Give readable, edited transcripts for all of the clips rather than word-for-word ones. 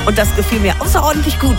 Und das gefiel mir außerordentlich gut.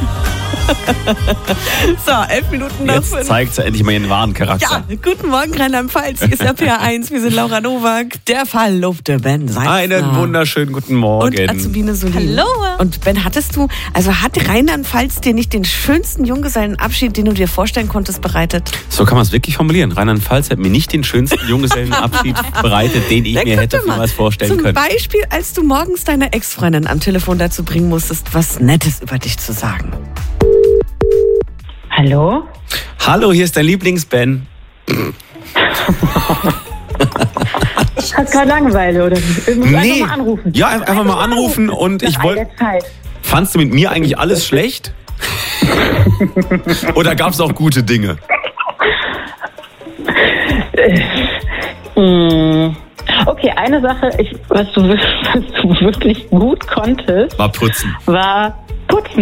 So, 11 Minuten nach 5. Jetzt zeigt sie endlich mal ihren wahren Charakter. Ja, guten Morgen Rheinland-Pfalz. Hier ist der PR1. Wir sind Laura Nowak, der verlobte Ben Seitzner. Einen wunderschönen guten Morgen. Und Azubine Solin. Hallo. Und Ben, hat Rheinland-Pfalz dir nicht den schönsten Junggesellenabschied, den du dir vorstellen konntest, bereitet? So kann man es wirklich formulieren. Rheinland-Pfalz hat mir nicht den schönsten Junggesellenabschied bereitet, den ich mir hätte niemals vorstellen können. Zum Beispiel, als du morgens deine Ex-Freundin am Telefon dazu bringen musstest, was Nettes über dich zu sagen. Hallo? Hallo, hier ist dein Lieblings-Ben. Hast gerade Langeweile, oder? Ich muss einfach mal anrufen. Ja, einfach mal anrufen und ich wollte... Fandst du mit mir eigentlich alles schlecht? Oder gab es auch gute Dinge? Okay, eine Sache, was du wirklich gut konntest, War putzen. war putzen.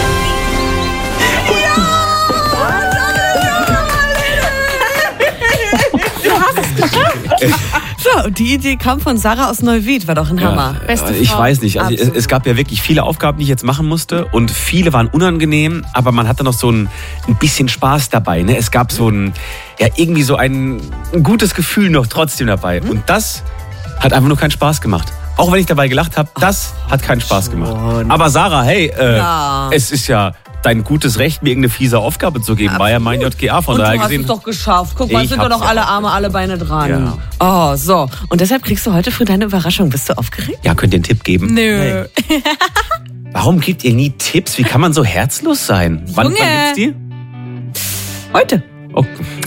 So, und die Idee kam von Sarah aus Neuwied, war doch ein Hammer. Beste Ich Frau. weiß nicht. Also Absolut. es gab ja wirklich viele Aufgaben, die ich jetzt machen musste und viele waren unangenehm, aber man hatte noch so ein bisschen Spaß dabei. Ne? Es gab irgendwie so ein gutes Gefühl noch trotzdem dabei. Und das hat einfach nur keinen Spaß gemacht. Auch wenn ich dabei gelacht habe, das hat keinen Spaß gemacht. Aber Sarah, hey, es ist ja dein gutes Recht, mir irgendeine fiese Aufgabe zu geben. War ja mein JGA von Und daher du hast gesehen. es doch geschafft. Guck mal, Ich sind doch hab's noch ja alle auch Arme, alle Beine dran. Oh, so. Und deshalb kriegst du heute früh deine Überraschung. Bist du aufgeregt? Ja, könnt ihr einen Tipp geben? Nö. Warum gebt ihr nie Tipps? Wie kann man so herzlos sein? Wann gibt's die? Heute. Oh.